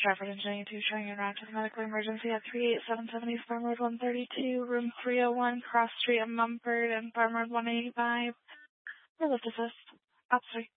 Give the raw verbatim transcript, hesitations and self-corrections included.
Stratford Engineering two showing you around to the medical emergency at three eight seven seven East Farm Road one thirty-two, room three oh one, Cross Street in Mumford, and Farm Road one eighty-five. For lift assist. Ops three.